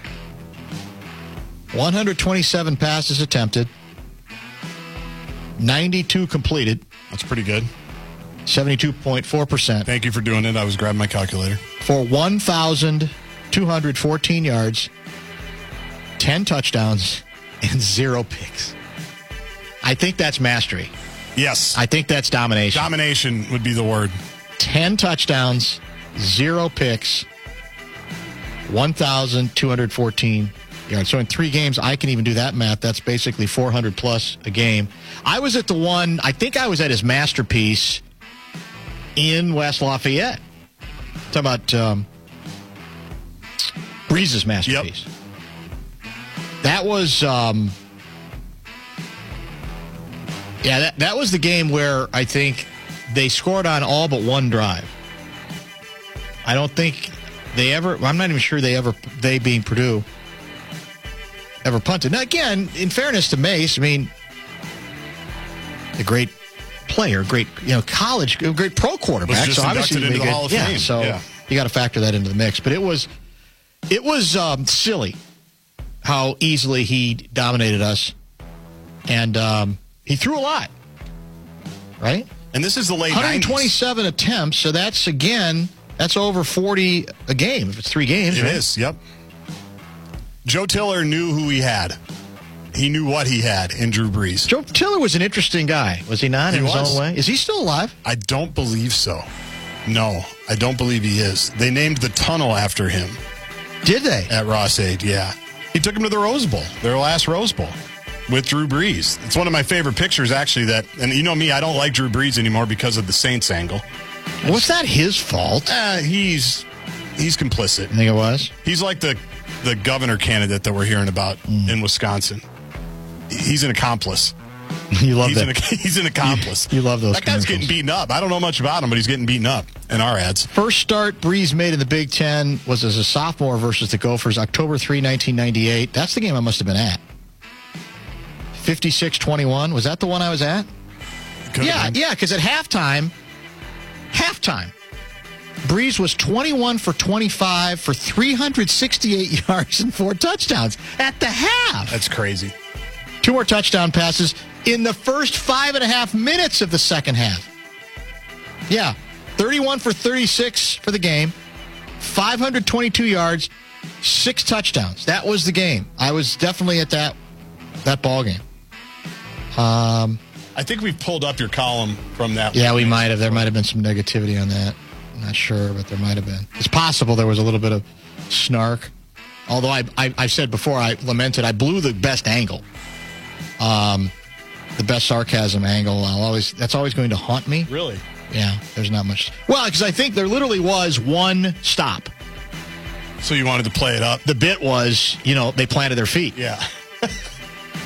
one hundred twenty-seven passes attempted, ninety-two completed. That's pretty good. seventy-two point four percent. Thank you for doing it. I was grabbing my calculator. For one thousand two hundred fourteen yards, ten touchdowns, and zero picks. I think that's mastery. Yes. I think that's domination. Domination would be the word. ten touchdowns, zero picks, one thousand two hundred fourteen yards. So in three games, I can even do that math. That's basically four hundred plus a game. I was at the one, I think I was at his masterpiece in West Lafayette. Talking about um, Breeze's masterpiece. Yep. That was, um, yeah, that, that was the game where I think they scored on all but one drive. I don't think they ever, I'm not even sure they ever, they being Purdue, ever punted. Now, again, in fairness to Mace, I mean, a great player, great, you know, college, great pro quarterback. Was just so inducted obviously into the good, Hall of yeah, Fame. So yeah. you got to factor that into the mix. But it was, it was um, silly how easily he dominated us, and um, he threw a lot, right? And this is the late one hundred twenty-seven nineties. attempts, so that's, again, that's over forty a game. If it's three games, It right? is, yep. Joe Tiller knew who he had. He knew what he had in Drew Brees. Joe Tiller was an interesting guy, was he not, He in his was. own way? Is he still alive? I don't believe so. No, I don't believe he is. They named the tunnel after him. Did they? At Ross-Ade, yeah. He took him to the Rose Bowl, their last Rose Bowl, with Drew Brees. It's one of my favorite pictures, actually, that, and you know me, I don't like Drew Brees anymore because of the Saints angle. Was that his fault? Uh, he's he's complicit. I think it was. He's like the, the governor candidate that we're hearing about mm. in Wisconsin. He's an accomplice. You love he's that. An, he's an accomplice. You, you love those That guy's getting beaten up. I don't know much about him, but he's getting beaten up in our ads. First start Brees made in the Big Ten was as a sophomore versus the Gophers, October third, nineteen ninety-eight. That's the game I must have been at. fifty-six twenty-one. Was that the one I was at? Could yeah, yeah, because at halftime, halftime, Brees was twenty-one for twenty-five for three hundred sixty-eight yards and four touchdowns at the half. That's crazy. Two more touchdown passes in the first five and a half minutes of the second half. Yeah, thirty-one for thirty-six for the game, five hundred twenty-two yards, six touchdowns. That was the game. I was definitely at that that ball game. Um, I think we've pulled up your column from that. Yeah, we might have. There might have been some negativity on that. I'm not sure, but there might have been. It's possible there was a little bit of snark. Although I, I, I said before, I lamented, I blew the best angle. Um, the best sarcasm angle. I'll always that's always going to haunt me. Really? Yeah, there's not much. Well, because I think there literally was one stop. So you wanted to play it up? The bit was, you know, they planted their feet. Yeah.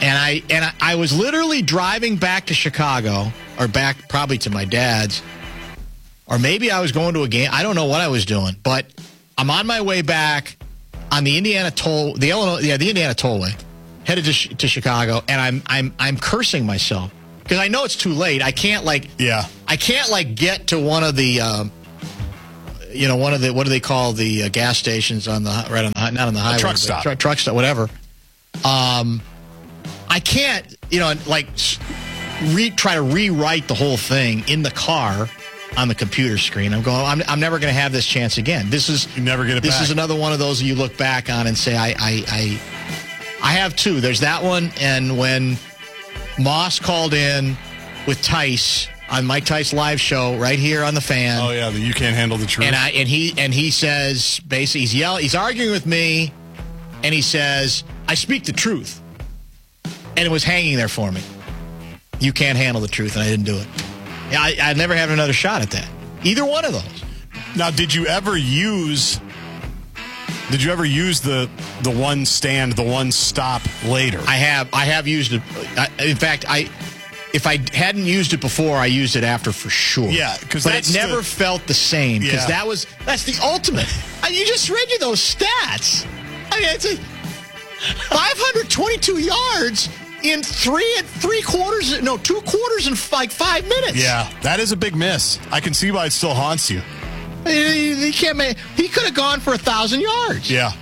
And I and I, I was literally driving back to Chicago, or back probably to my dad's, or maybe I was going to a game. I don't know what I was doing, but I'm on my way back on the Indiana toll, the Illinois, yeah, the Indiana Tollway, headed to, to Chicago, and I'm I'm I'm cursing myself because I know it's too late. I can't like yeah, I can't like get to one of the. Um, You know, one of the, what do they call the uh, gas stations on the, right on the, not on the highway. Truck stop. Truck, truck stop, whatever. Um, I can't, you know, like, re, try to rewrite the whole thing in the car on the computer screen. I'm going, I'm, I'm never going to have this chance again. This is, you never get it This back. is another one of those you look back on and say, I, I, I, I have two. There's that one, and when Moss called in with Tice, on Mike Tice live show right here on the Fan. Oh yeah, the you can't handle the truth. And I and he and he says basically he's yelling, he's arguing with me, and he says, I speak the truth. And it was hanging there for me. You can't handle the truth, and I didn't do it. Yeah, I I'd never have another shot at that. Either one of those. Now, did you ever use did you ever use the the one stand, the one stop later? I have I have used it. I, in fact, I If I hadn't used it before, I used it after for sure. Yeah, because but it never the, felt the same because yeah. that was that's the ultimate. I, you just read you those stats. I mean, it's a five hundred twenty-two yards in three and three quarters. No, two quarters in like five minutes. Yeah, that is a big miss. I can see why it still haunts you. He, he can't make. He could have gone for a thousand yards. Yeah.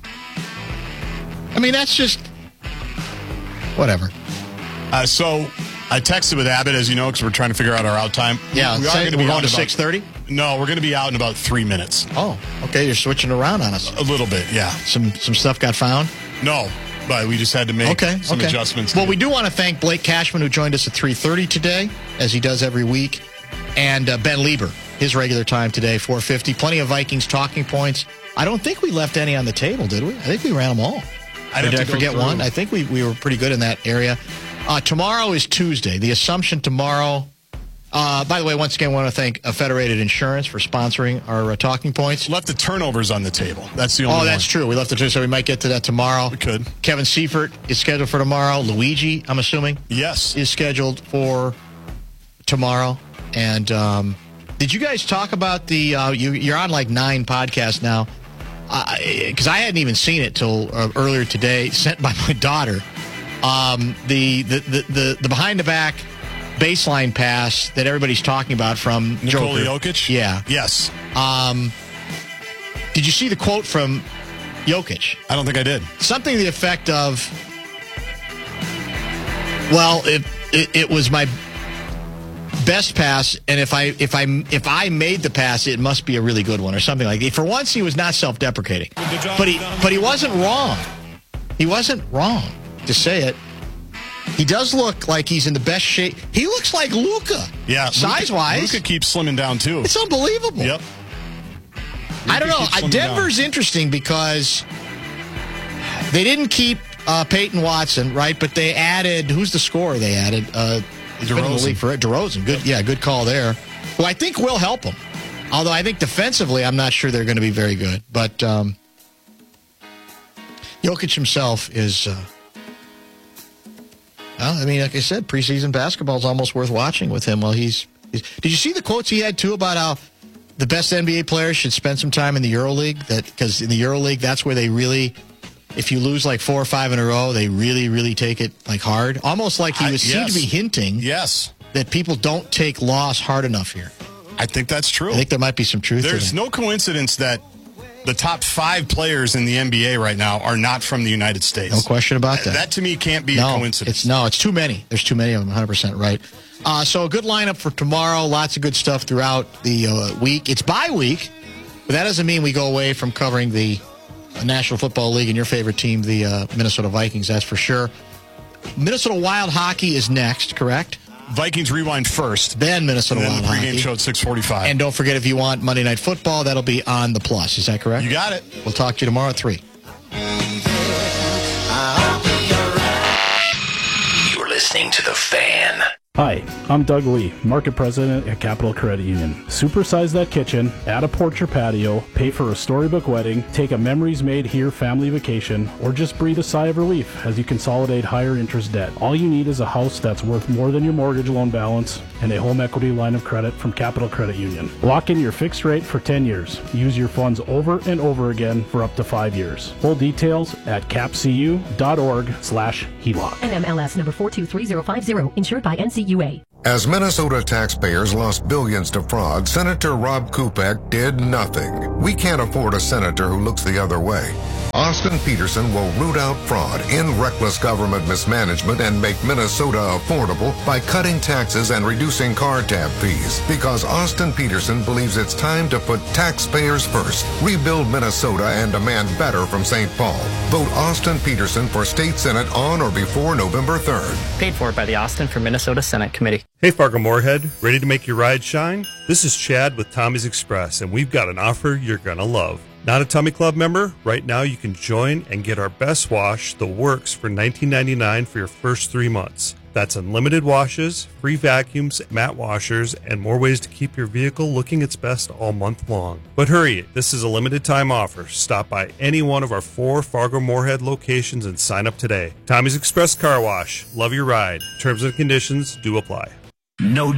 I mean, that's just whatever. Uh, so. I texted with Abbott, as you know, because we're trying to figure out our out time. Yeah, we are say, going to we're be going to about, six thirty? No, we're going to be out in about three minutes. Oh, okay. You're switching around on us. A little bit, yeah. Some some stuff got found? No, but we just had to make okay, some okay. adjustments. Well, we do want to thank Blake Cashman, who joined us at three thirty today, as he does every week, and uh, Ben Lieber, his regular time today, four fifty. Plenty of Vikings talking points. I don't think we left any on the table, did we? I think we ran them all. I'd or did have I to forget go one? I think we, we were pretty good in that area. Uh, tomorrow is Tuesday. The assumption tomorrow, uh, by the way, once again, I want to thank uh, Federated Insurance for sponsoring our uh, talking points. Left the turnovers on the table. That's the only Oh, that's one. true. We left the two, so we might get to that tomorrow. We could. Kevin Seifert is scheduled for tomorrow. Luigi, I'm assuming, yes, is scheduled for tomorrow. And um, did you guys talk about the, uh, you, you're on like nine podcasts now, because uh, I hadn't even seen it till uh, earlier today, sent by my daughter. Um, the, the, the, the, the behind-the-back baseline pass that everybody's talking about from Nikola Joker. Jokic? Yeah. Yes. Um, did you see the quote from Jokic? I don't think I did. Something to the effect of, well, it, it, it was my best pass, and if I if I if I made the pass, it must be a really good one, or something like that. For once, he was not self-deprecating, but he but he wasn't wrong. He wasn't wrong to say it. He does look like he's in the best shape. He looks like Luka. Yeah, size-wise. Luka keeps slimming down too. It's unbelievable. Yep. I don't know. Denver's down. Interesting because they didn't keep uh, Peyton Watson, right? But they added, who's the scorer they added? Uh, he's been in the league for it. DeRozan. Good, yeah, good call there. Who I think will help them. Although I think defensively, I'm not sure they're going to be very good. But um, Jokic himself is. Uh, Well, I mean, like I said, preseason basketball is almost worth watching with him while he's, he's... Did you see the quotes he had, too, about how the best N B A players should spend some time in the EuroLeague? That because in the EuroLeague, that's where they really... If you lose like four or five in a row, they really, really take it like hard. Almost like he was I, yes. seemed to be hinting yes. that people don't take loss hard enough here. I think that's true. I think there might be some truth There's to that. no coincidence that the top five players in the N B A right now are not from the United States. No question about that. That, to me, can't be no, a coincidence. It's, no, it's too many. There's too many of them, one hundred percent right. Uh, so a good lineup for tomorrow. Lots of good stuff throughout the uh, week. It's bye week, but that doesn't mean we go away from covering the National Football League and your favorite team, the uh, Minnesota Vikings, that's for sure. Minnesota Wild Hockey is next, correct? Vikings Rewind first. Then Minnesota and then Wild the pregame Hockey. show at six forty-five. And don't forget, if you want Monday Night Football, that'll be on the Plus. Is that correct? You got it. We'll talk to you tomorrow at three. You're listening to The Fan. Hi, I'm Doug Lee, Market President at Capital Credit Union. Supersize that kitchen, add a porch or patio, pay for a storybook wedding, take a memories made here family vacation, or just breathe a sigh of relief as you consolidate higher interest debt. All you need is a house that's worth more than your mortgage loan balance and a home equity line of credit from Capital Credit Union. Lock in your fixed rate for ten years. Use your funds over and over again for up to five years. Full details at capcu.org slash HELOC. N M L S number four two three zero five zero, insured by N C U A. As Minnesota taxpayers lost billions to fraud, Senator Rob Kupek did nothing. We can't afford a senator who looks the other way. Austin Peterson will root out fraud, end reckless government mismanagement, and make Minnesota affordable by cutting taxes and reducing car tab fees. Because Austin Peterson believes it's time to put taxpayers first, rebuild Minnesota, and demand better from Saint Paul. Vote Austin Peterson for State Senate on or before November third. Paid for by the Austin for Minnesota Senate Committee. Hey Fargo-Moorhead, ready to make your ride shine? This is Chad with Tommy's Express, and we've got an offer you're going to love. Not a Tummy Club member? Right now you can join and get our best wash, The Works, for nineteen ninety-nine dollars for your first three months. That's unlimited washes, free vacuums, matte washers, and more ways to keep your vehicle looking its best all month long. But hurry, this is a limited time offer. Stop by any one of our four Fargo-Moorhead locations and sign up today. Tommy's Express Car Wash. Love your ride. Terms and conditions do apply. No